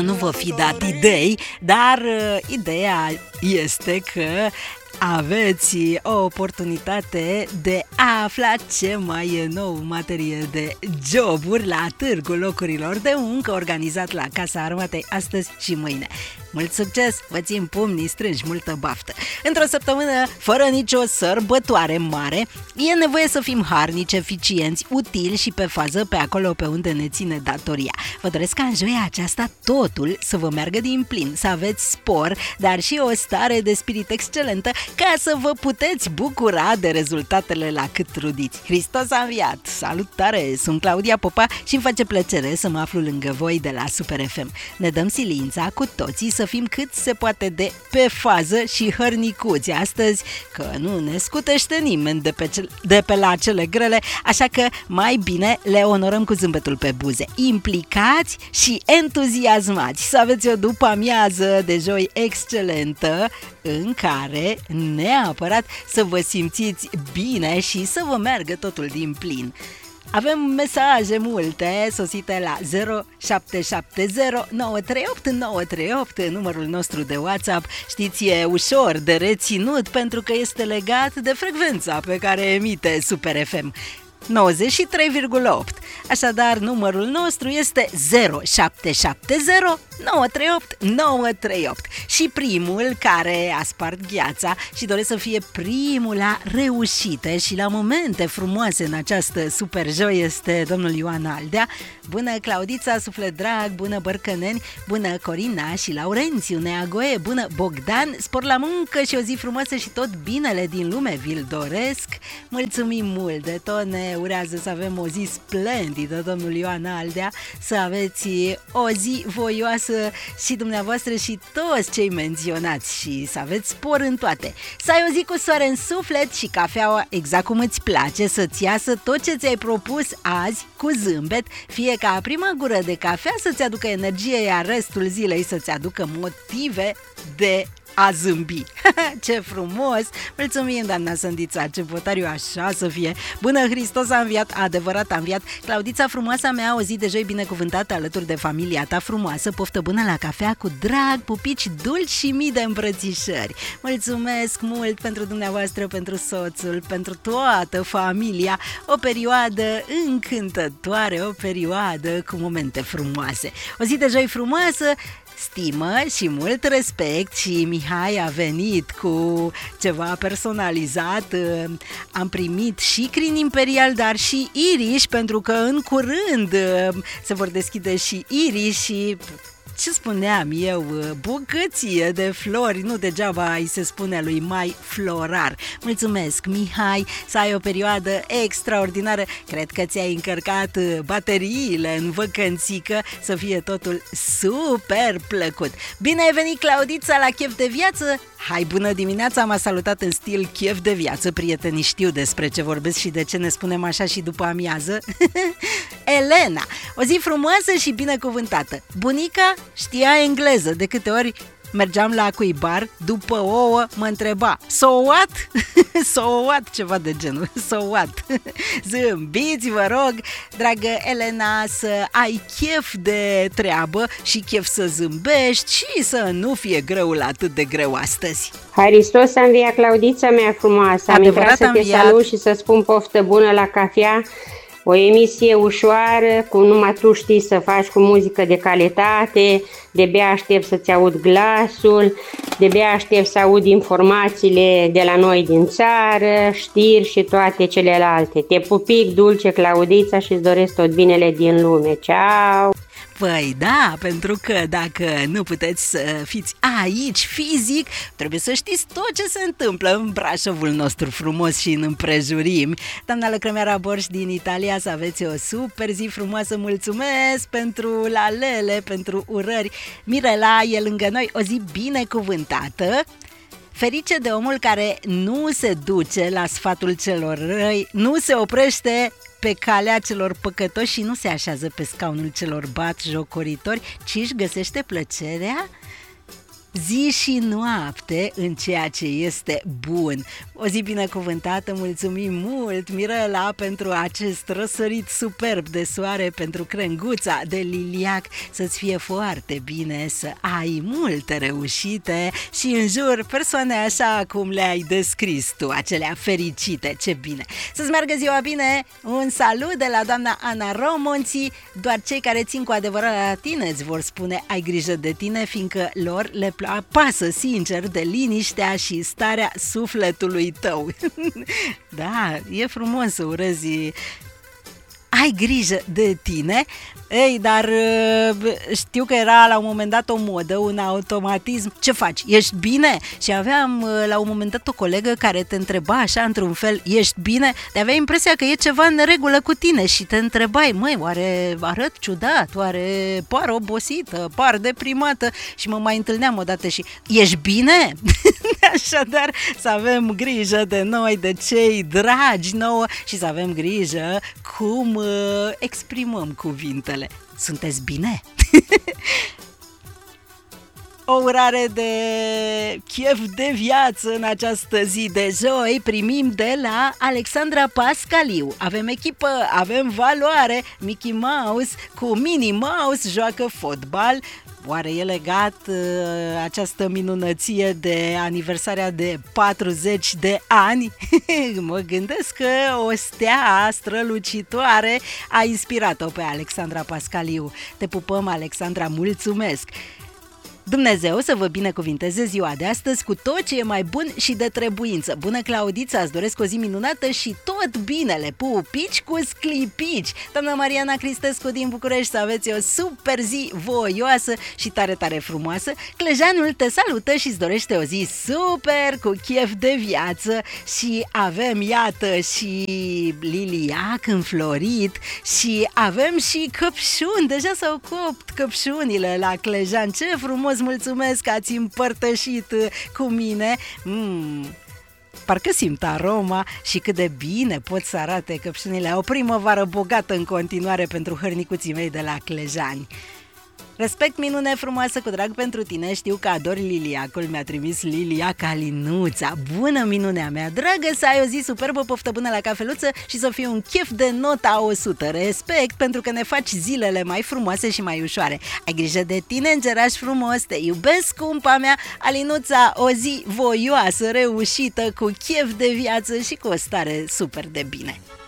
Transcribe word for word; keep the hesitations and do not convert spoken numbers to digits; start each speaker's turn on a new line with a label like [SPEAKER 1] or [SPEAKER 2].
[SPEAKER 1] Nu vă fi dat idei, dar uh, ideea este că aveți o oportunitate de a afla ce mai e nou în materie de joburi la Târgul Locurilor de Muncă organizat la Casa Armatei astăzi și mâine. Mult succes, vă țin pumnii strângi, multă baftă! Într-o săptămână fără nicio sărbătoare mare, e nevoie să fim harnici, eficienți, utili și pe fază pe acolo pe unde ne ține datoria. Vă doresc ca în joia aceasta totul să vă meargă din plin, să aveți spor, dar și o stare de spirit excelentă ca să vă puteți bucura de rezultatele la cât trudiți. Hristos a înviat! Salutare! Sunt Claudia Popa și îmi face plăcere să mă aflu lângă voi de la Super F M. Ne dăm silința cu toții să fim cât se poate de pe fază și hărnicuți astăzi, că nu ne scutește nimeni de pe, cel, de pe la cele grele, așa că mai bine le onorăm cu zâmbetul pe buze. Implicați și entuziasmați, să aveți o după amiază de joi excelentă în care neapărat să vă simțiți bine și să vă meargă totul din plin. Avem mesaje multe sosite la zero șapte șapte zero nouă trei opt nouă trei opt, numărul nostru de WhatsApp. Știți, e ușor de reținut pentru că este legat de frecvența pe care emite Super F M. nouăzeci și trei virgulă opt. Așadar, numărul nostru este zero șapte șapte zero nouă trei opt nouă trei opt. Și primul care a spart gheața și doresc să fie primul la reușite și la momente frumoase în această super joi este domnul Ioan Aldea. Bună Claudița, suflet drag, bună Bărcăneni, bună Corina și Laurențiu Neagoe, bună Bogdan, spor la muncă și o zi frumoasă și tot binele din lume vi-l doresc. Mulțumim mult de tot, ne urează să avem o zi splendidă, domnul Ioan Aldea, să aveți o zi voioasă și dumneavoastră și toți cei menționați și să aveți spor în toate. Să ai o zi cu soare în suflet și cafeaua exact cum îți place, să-ți iasă tot ce ți-ai propus azi cu zâmbet, fie ca prima gură de cafea să-ți aducă energie, iar restul zilei să-ți aducă motive de a zâmbi. Ce frumos! Mulțumim, doamna Sândița, ce votariu așa să fie. Bună, Hristos a înviat, adevărat a înviat. Claudița frumoasa mea, o zi de joi binecuvântată alături de familia ta frumoasă. Poftă bună la cafea cu drag, pupici dulci și mii de îmbrățișări. Mulțumesc mult pentru dumneavoastră, pentru soțul, pentru toată familia. O perioadă încântătoare, o perioadă cu momente frumoase. O zi de joi frumoasă, stimă și mult respect și Mihai a venit cu ceva personalizat. Am primit și crin imperial, dar și iriș, pentru că în curând se vor deschide și iriș și... ce spuneam eu, bucăție de flori, nu degeaba îi se spune lui Mai Florar. Mulțumesc, Mihai, să ai o perioadă extraordinară, cred că ți-ai încărcat bateriile în văcănțică, să fie totul super plăcut. Bine ai venit, Claudița, la Chef de Viață! Hai, bună dimineața, m-a salutat în stil Chef de Viață, prietenii știu despre ce vorbesc și de ce ne spunem așa și după amiază. Elena, o zi frumoasă și binecuvântată. Bunica știa engleză, de câte ori mergeam la cuibar, după ouă mă întreba so what? So what? Ceva de genul, so what? Zâmbiți, vă rog, dragă Elena, să ai chef de treabă și chef să zâmbești și să nu fie greul atât de greu astăzi.
[SPEAKER 2] Hristos a înviat, Claudița mea frumoasă. Am intrat să te salut și să spun poftă bună la cafea. O emisie ușoară, cum numai tu știi să faci, cu muzică de calitate, de-abia aștept să-ți aud glasul, de-abia aștept să aud informațiile de la noi din țară, știri și toate celelalte. Te pupic dulce, Claudița, și îți doresc tot binele din lume. Ceau!
[SPEAKER 1] Păi da, pentru că dacă nu puteți să fiți aici fizic, trebuie să știți tot ce se întâmplă în Brașovul nostru frumos și în împrejurimi. Doamna Lăcrămeara Borș din Italia, să aveți o super zi frumoasă, mulțumesc pentru lalele, pentru urări. Mirela e lângă noi, o zi binecuvântată. Ferice de omul care nu se duce la sfatul celor răi, nu se oprește pe calea celor păcătoși și nu se așează pe scaunul celor batjocoritori, ci își găsește plăcerea zi și noapte în ceea ce este bun. O zi binecuvântată, mulțumim mult, Mirela, pentru acest răsărit superb de soare, pentru crenguța de liliac, să-ți fie foarte bine, să ai multe reușite și în jur persoane așa cum le-ai descris tu, acelea fericite, ce bine. Să-ți meargă ziua bine, un salut de la doamna Ana Romonții, doar cei care țin cu adevărat la tine îți vor spune ai grijă de tine, fiindcă lor le pasă sincer de liniștea și starea sufletului tău. Da, e frumos să urezi ai grijă de tine. Ei, dar știu că era la un moment dat o modă, un automatism. Ce faci? Ești bine? Și aveam la un moment dat o colegă care te întreba așa într-un fel, ești bine? De avea impresia că e ceva în regulă cu tine și te întrebai, măi, oare arăt ciudat? Oare par obosită? Par deprimată? Și mă mai întâlneam odată și, ești bine? Așadar, să avem grijă de noi, de cei dragi nouă și să avem grijă cum uh, exprimăm cuvintele. Sunteți bine? O urare de chef de viață în această zi de joi primim de la Alexandra Pascaliu. Avem echipă, avem valoare, Mickey Mouse cu Minnie Mouse joacă fotbal. Oare e legat uh, această minunăție de aniversarea de patruzeci de ani? Mă gândesc că o stea strălucitoare a inspirat-o pe Alexandra Pascaliu. Te pupăm, Alexandra, mulțumesc! Dumnezeu să vă binecuvinteze ziua de astăzi cu tot ce e mai bun și de trebuință. Bună, Claudița, îți doresc o zi minunată și tot binele, pupici cu sclipici. Doamna Mariana Cristescu din București, să aveți o super zi voioasă și tare, tare frumoasă. Clejanul te salută și îți dorește o zi super cu chef de viață și avem, iată, și liliac înflorit și avem și căpșuni. Deja s-au copt căpșunile la Clejan. Ce frumos! Mulțumesc că ați împărtășit cu mine. Mm, parcă simt aroma și cât de bine pot să arate căpșunile. O primăvară bogată în continuare pentru hărnicuții mei de la Clejani. Respect, minune frumoasă, cu drag pentru tine, știu că adori liliacul, mi-a trimis Lilia Calinuța. Bună, minunea mea, dragă, să ai o zi superbă, poftă bună la cafeluță și să fie un chef de nota o sută. Respect, pentru că ne faci zilele mai frumoase și mai ușoare. Ai grijă de tine, îngeraș frumos, te iubesc, scumpa mea, Alinuța, o zi voioasă, reușită, cu chef de viață și cu o stare super de bine.